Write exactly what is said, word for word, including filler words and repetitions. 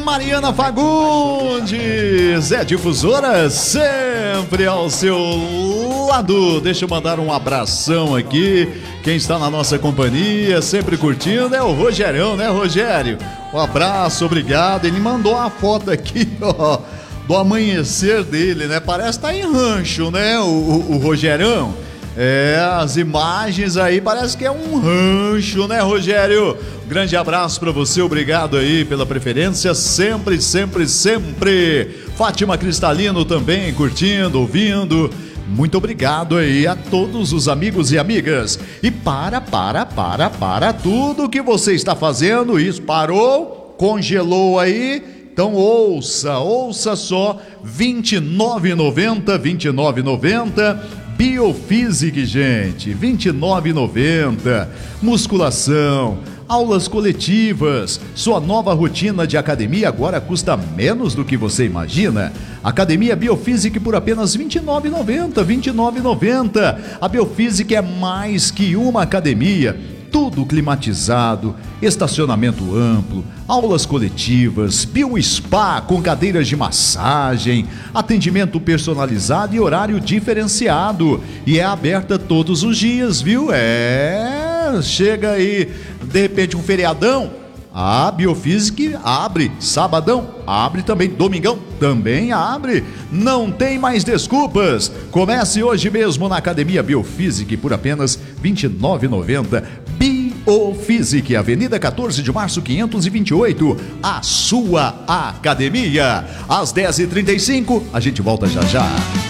Mariana Fagundes, é difusora sempre ao seu lado. Deixa eu mandar um abração aqui. Quem está na nossa companhia, sempre curtindo, é o Rogerão, né, Rogério? Um abraço, obrigado. Ele mandou uma foto aqui, ó, do amanhecer dele, né? Parece estar em rancho, né, o, o, o Rogerão? É, as imagens aí parece que é um rancho, né, Rogério? Grande abraço pra você, obrigado aí pela preferência, sempre, sempre, sempre. Fátima Cristalino também curtindo, ouvindo. Muito obrigado aí a todos os amigos e amigas. E para, para, para, para tudo que você está fazendo. Isso parou, congelou aí. Então ouça, ouça só, vinte e nove reais e noventa centavos, vinte e nove reais e noventa centavos. Biofísica, gente, vinte e nove reais e noventa centavos. Musculação, aulas coletivas, sua nova rotina de academia agora custa menos do que você imagina. Academia Biofísica por apenas vinte e nove reais e noventa centavos, vinte e nove reais e noventa centavos. A Biofísica é mais que uma academia. Tudo climatizado, estacionamento amplo, aulas coletivas, bio-spa com cadeiras de massagem, atendimento personalizado e horário diferenciado. E é aberta todos os dias, viu? É, chega aí, de repente um feriadão, a Biofísica abre, sabadão abre também, domingão também abre, não tem mais desculpas. Comece hoje mesmo na Academia Biofísica por apenas vinte e nove reais e noventa centavos. Biofísica, Avenida quatorze de março quinhentos e vinte e oito, a sua academia. Às dez e trinta e cinco, a gente volta já já.